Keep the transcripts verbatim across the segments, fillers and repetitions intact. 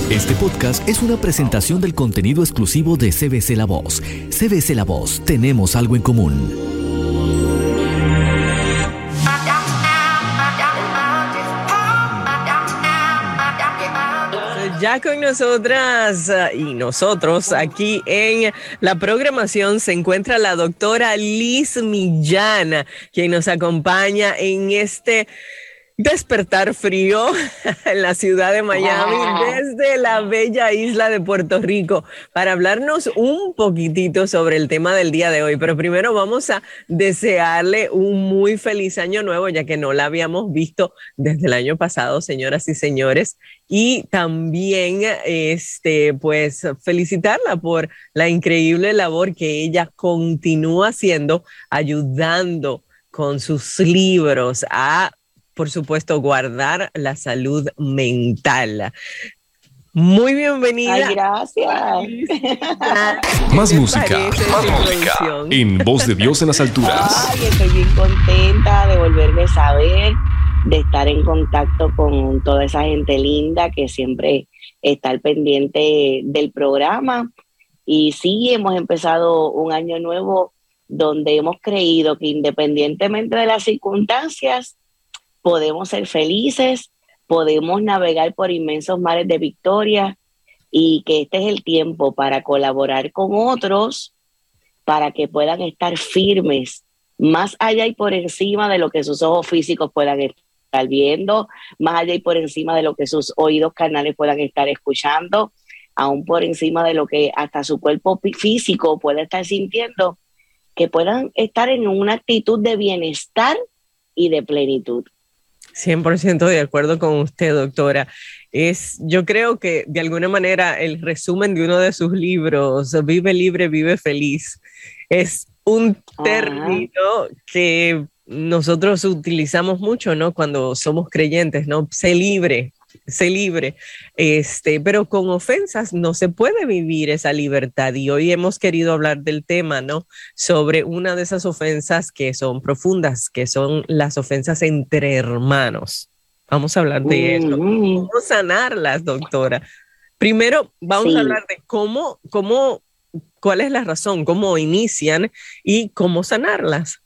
Este podcast es una presentación del contenido exclusivo de C B C La Voz. C B C La Voz, tenemos algo en común. Ya con nosotras uh, y nosotros aquí en la programación se encuentra la doctora Liz Millán, quien nos acompaña en este despertar frío en la ciudad de Miami desde la bella isla de Puerto Rico para hablarnos un poquitito sobre el tema del día de hoy. Pero primero vamos a desearle un muy feliz año nuevo, ya que no la habíamos visto desde el año pasado, señoras y señores. Y también, este, pues, felicitarla por la increíble labor que ella continúa haciendo, ayudando con sus libros a, por supuesto, guardar la salud mental. Muy bienvenida. Ay, gracias. Más música, más música en Voz de Dios en las alturas. Ay, estoy bien contenta de volverme a saber, de estar en contacto con toda esa gente linda que siempre está al pendiente del programa. Y sí, hemos empezado un año nuevo donde hemos creído que independientemente de las circunstancias, podemos ser felices, podemos navegar por inmensos mares de victoria y que este es el tiempo para colaborar con otros para que puedan estar firmes más allá y por encima de lo que sus ojos físicos puedan estar viendo, más allá y por encima de lo que sus oídos carnales puedan estar escuchando, aún por encima de lo que hasta su cuerpo físico pueda estar sintiendo, que puedan estar en una actitud de bienestar y de plenitud. cien por ciento de acuerdo con usted, doctora. Es, yo creo que de alguna manera el resumen de uno de sus libros, Vive Libre, Vive Feliz, es un término que nosotros utilizamos mucho, ¿no? Cuando somos creyentes, ¿no? Sé libre, sé libre. Este, pero con ofensas no se puede vivir esa libertad. Y hoy hemos querido hablar del tema, ¿no? Sobre una de esas ofensas que son profundas, que son las ofensas entre hermanos. Vamos a hablar de eso. ¿Cómo sanarlas, doctora? Primero, vamos sí. a hablar de cómo, cómo, cuál es la razón, cómo inician y cómo sanarlas.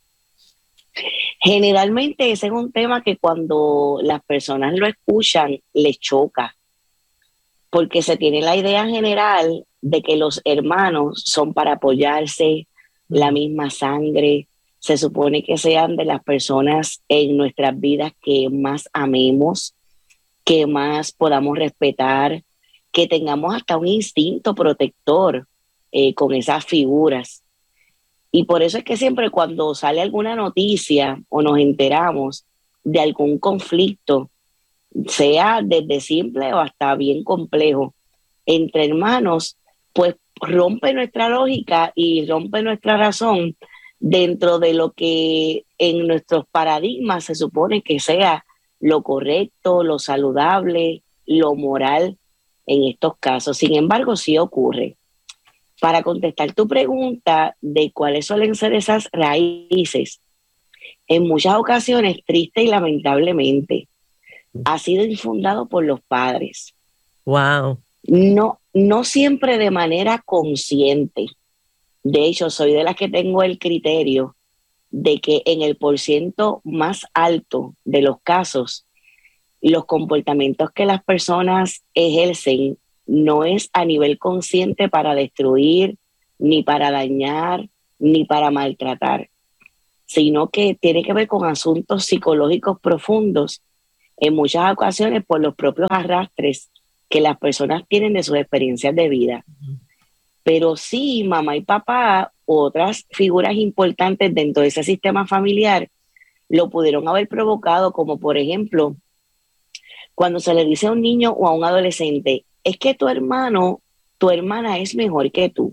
Generalmente ese es un tema que cuando las personas lo escuchan les choca, porque se tiene la idea general de que los hermanos son para apoyarse, la misma sangre, se supone que sean de las personas en nuestras vidas que más amemos, que más podamos respetar, que tengamos hasta un instinto protector eh, con esas figuras. Y por eso es que siempre cuando sale alguna noticia o nos enteramos de algún conflicto, sea desde simple o hasta bien complejo, entre hermanos, pues rompe nuestra lógica y rompe nuestra razón dentro de lo que en nuestros paradigmas se supone que sea lo correcto, lo saludable, lo moral en estos casos. Sin embargo, sí ocurre. Para contestar tu pregunta de cuáles suelen ser esas raíces, en muchas ocasiones, triste y lamentablemente, ha sido infundado por los padres. Wow. No, no siempre de manera consciente. De hecho, soy de las que tengo el criterio de que en el porciento más alto de los casos, los comportamientos que las personas ejercen no es a nivel consciente para destruir, ni para dañar, ni para maltratar, sino que tiene que ver con asuntos psicológicos profundos, en muchas ocasiones por los propios arrastres que las personas tienen de sus experiencias de vida. Pero sí, mamá y papá, otras figuras importantes dentro de ese sistema familiar, lo pudieron haber provocado, como por ejemplo, cuando se le dice a un niño o a un adolescente, es que tu hermano, tu hermana es mejor que tú,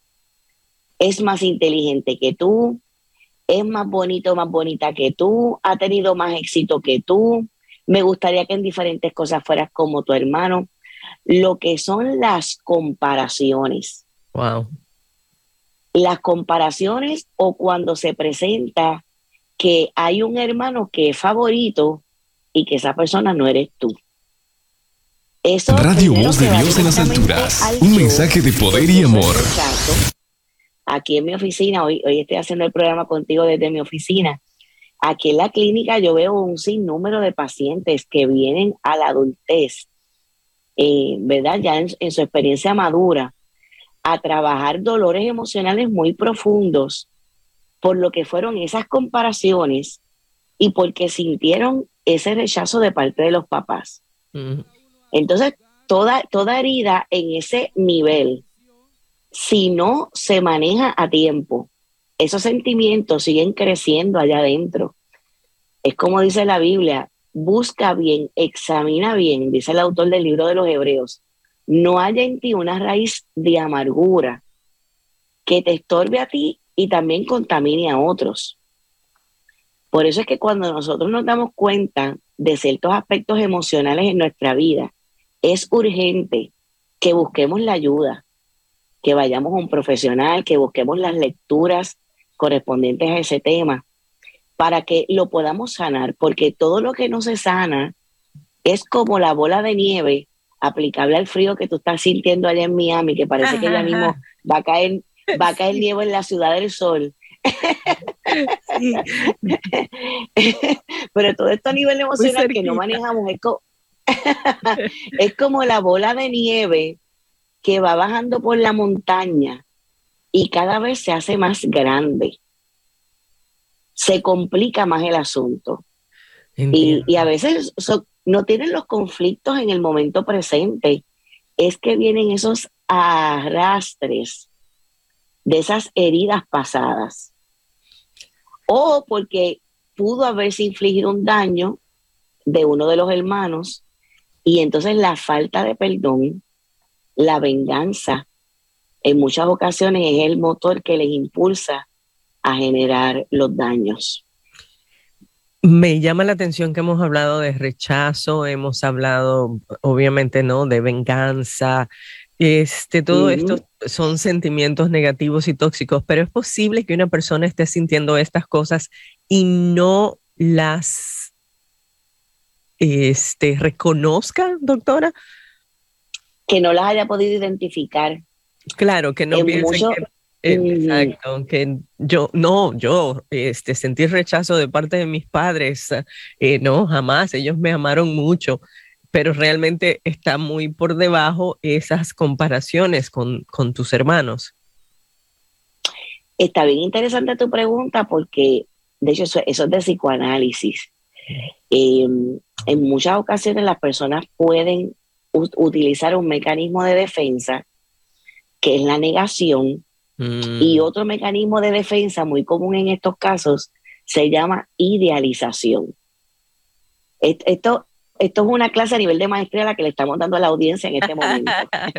es más inteligente que tú, es más bonito, más bonita que tú, ha tenido más éxito que tú, me gustaría que en diferentes cosas fueras como tu hermano. Lo que son las comparaciones. Wow. Las comparaciones o cuando se presenta que hay un hermano que es favorito y que esa persona no eres tú. Eso Radio primero Voz de que va Dios en las directamente alturas. al Un yo, mensaje de poder porque y eso es amor. rechazo. Aquí en mi oficina, hoy, hoy estoy haciendo el programa contigo desde mi oficina. Aquí en la clínica yo veo un sinnúmero de pacientes que vienen a la adultez, eh, ¿verdad? Ya en, en su experiencia madura, a trabajar dolores emocionales muy profundos por lo que fueron esas comparaciones y porque sintieron ese rechazo de parte de los papás. Mm. Entonces, toda, toda herida en ese nivel, si no se maneja a tiempo, esos sentimientos siguen creciendo allá adentro. Es como dice la Biblia, busca bien, examina bien, dice el autor del libro de los Hebreos, no haya en ti una raíz de amargura que te estorbe a ti y también contamine a otros. Por eso es que cuando nosotros nos damos cuenta de ciertos aspectos emocionales en nuestra vida, es urgente que busquemos la ayuda, que vayamos a un profesional, que busquemos las lecturas correspondientes a ese tema, para que lo podamos sanar, porque todo lo que no se sana es como la bola de nieve aplicable al frío que tú estás sintiendo allá en Miami, que parece que ya mismo va a caer, va a caer Sí. nieve en la Ciudad del Sol. Sí. Pero todo esto a nivel Muy emocional que no cerquita. manejamos es, co es como la bola de nieve que va bajando por la montaña y cada vez se hace más grande. Se complica más el asunto. Y, y a veces so, no tienen los conflictos en el momento presente, es que vienen esos arrastres de esas heridas pasadas. O porque pudo haberse infligido un daño de uno de los hermanos y entonces la falta de perdón, la venganza, en muchas ocasiones es el motor que les impulsa a generar los daños. Me llama la atención que hemos hablado de rechazo, hemos hablado, obviamente, ¿no?, de venganza. Este, todo Uh-huh. esto son sentimientos negativos y tóxicos, pero es posible que una persona esté sintiendo estas cosas y no las este, reconozca, doctora. Que no las haya podido identificar. Claro, que no en piensen mucho, que... Exacto, que yo, no, yo, este, sentir rechazo de parte de mis padres, eh, no, jamás, ellos me amaron mucho, pero realmente está muy por debajo esas comparaciones con, con tus hermanos. Está bien interesante tu pregunta porque, de hecho, eso, eso es de psicoanálisis. Eh, en muchas ocasiones las personas pueden u- utilizar un mecanismo de defensa que es la negación. Mm. Y otro mecanismo de defensa muy común en estos casos se llama idealización. Esto, esto es una clase a nivel de maestría a la que le estamos dando a la audiencia en este momento.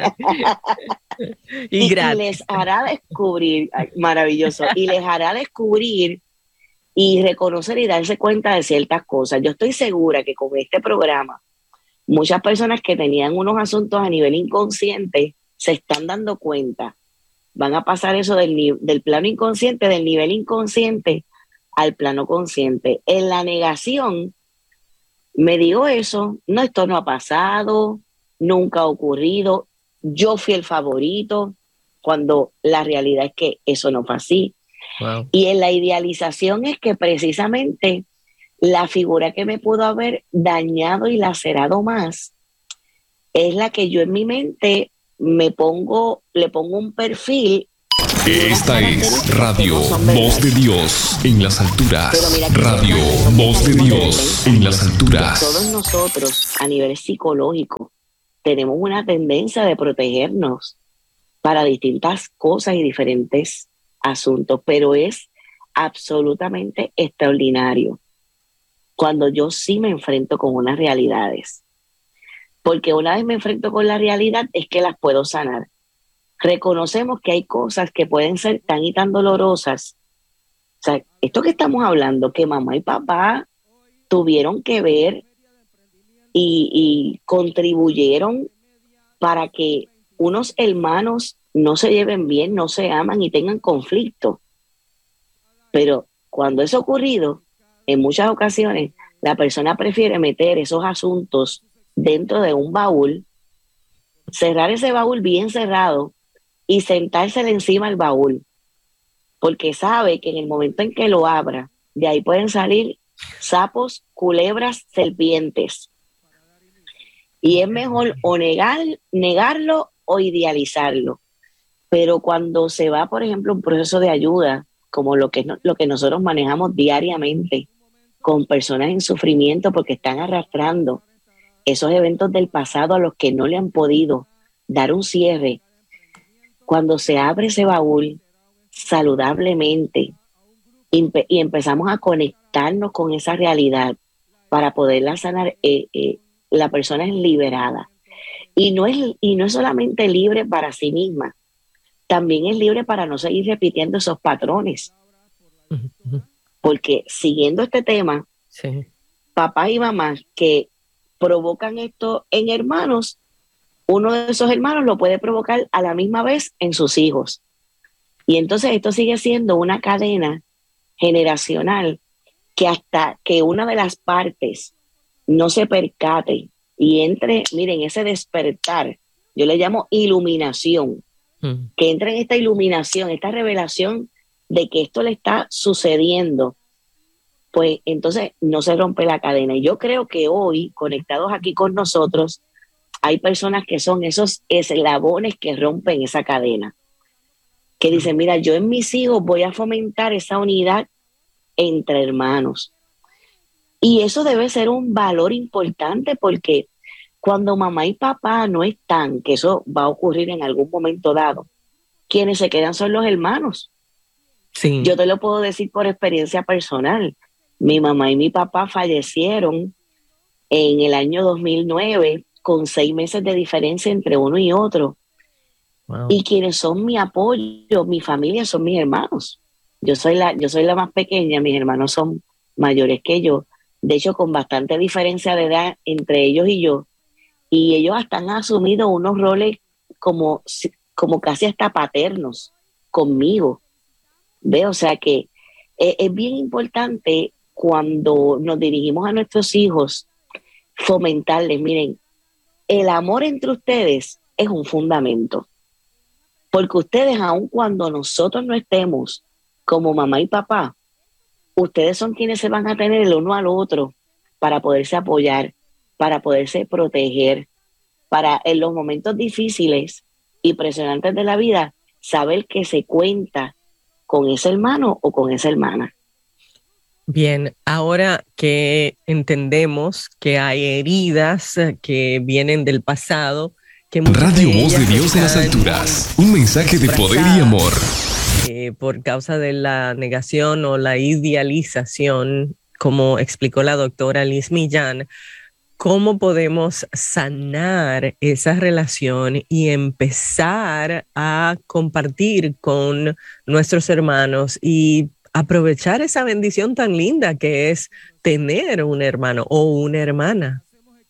y, y, y les hará descubrir, ay, maravilloso, y les hará descubrir y reconocer y darse cuenta de ciertas cosas. Yo estoy segura que con este programa, muchas personas que tenían unos asuntos a nivel inconsciente se están dando cuenta. Van a pasar eso del, del plano inconsciente, del nivel inconsciente al plano consciente. En la negación, me digo eso, no, esto no ha pasado, nunca ha ocurrido, yo fui el favorito, cuando la realidad es que eso no fue así. Wow. Y en la idealización es que precisamente la figura que me pudo haber dañado y lacerado más es la que yo en mi mente me pongo, le pongo un perfil. Esta es Radio Voz de Dios en las alturas. Mira, Radio Voz de Dios en las alturas. Todos nosotros a nivel psicológico tenemos una tendencia de protegernos para distintas cosas y diferentes asuntos, pero es absolutamente extraordinario cuando yo sí me enfrento con unas realidades. Porque una vez me enfrento con la realidad es que las puedo sanar. Reconocemos que hay cosas que pueden ser tan y tan dolorosas. O sea, esto que estamos hablando, que mamá y papá tuvieron que ver y, y contribuyeron para que unos hermanos no se lleven bien, no se aman y tengan conflicto. Pero cuando eso ha ocurrido, en muchas ocasiones, la persona prefiere meter esos asuntos dentro de un baúl cerrar ese baúl bien cerrado y sentársele encima al baúl, porque sabe que en el momento en que lo abra, de ahí pueden salir sapos, culebras, serpientes. Y es mejor o negar, negarlo o idealizarlo. Pero cuando se va, por ejemplo, un proceso de ayuda, como lo que, lo que nosotros manejamos diariamente, con personas en sufrimiento porque están arrastrando esos eventos del pasado a los que no le han podido dar un cierre, cuando se abre ese baúl saludablemente y, y empezamos a conectarnos con esa realidad para poderla sanar, eh, eh, la persona es liberada. Y no es, y no es solamente libre para sí misma, también es libre para no seguir repitiendo esos patrones. Porque siguiendo este tema, sí. papás y mamás que provocan esto en hermanos, uno de esos hermanos lo puede provocar a la misma vez en sus hijos. Y entonces esto sigue siendo una cadena generacional que hasta que una de las partes no se percate y entre, miren, ese despertar, yo le llamo iluminación, mm. que entre en esta iluminación, esta revelación de que esto le está sucediendo, pues entonces no se rompe la cadena. Y yo creo que hoy, conectados aquí con nosotros, hay personas que son esos eslabones que rompen esa cadena, que dicen, mira, yo en mis hijos voy a fomentar esa unidad entre hermanos. Y eso debe ser un valor importante porque cuando mamá y papá no están, que eso va a ocurrir en algún momento dado, quienes se quedan son los hermanos. Sí. Yo te lo puedo decir por experiencia personal. Mi mamá y mi papá fallecieron en el año dos mil nueve con seis meses de diferencia entre uno y otro. Wow. Y quienes son mi apoyo, mi familia, son mis hermanos. Yo soy la, yo soy la más pequeña, mis hermanos son mayores que yo. De hecho, con bastante diferencia de edad entre ellos y yo. Y ellos hasta han asumido unos roles como, como casi hasta paternos conmigo. ¿Ve? O sea que es, es bien importante cuando nos dirigimos a nuestros hijos fomentarles, miren, el amor entre ustedes es un fundamento. Porque ustedes, aun cuando nosotros no estemos como mamá y papá, ustedes son quienes se van a tener el uno al otro para poderse apoyar, para poderse proteger, para en los momentos difíciles y presionantes de la vida, saber que se cuenta con ese hermano o con esa hermana. Bien, ahora que entendemos que hay heridas que vienen del pasado, que Radio Voz de Dios en las alturas, un mensaje de poder y amor. Eh, por causa de la negación o la idealización, como explicó la doctora Liz Millán, ¿cómo podemos sanar esa relación y empezar a compartir con nuestros hermanos y aprovechar esa bendición tan linda que es tener un hermano o una hermana?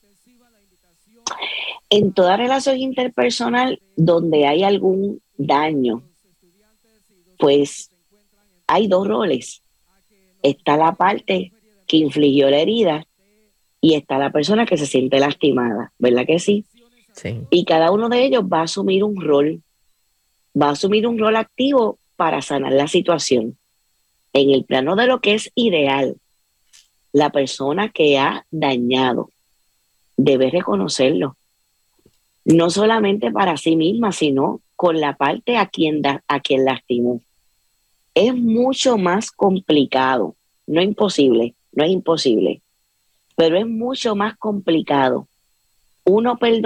En toda relación interpersonal donde hay algún daño, pues hay dos roles. Está la parte que infligió la herida y está la persona que se siente lastimada, ¿verdad que sí? Sí. Y cada uno de ellos va a asumir un rol, va a asumir un rol activo para sanar la situación. En el plano de lo que es ideal, la persona que ha dañado debe reconocerlo. No solamente para sí misma, sino con la parte a quien, da, a quien lastimó. Es mucho más complicado, no imposible, no es imposible, pero es mucho más complicado. Uno perdona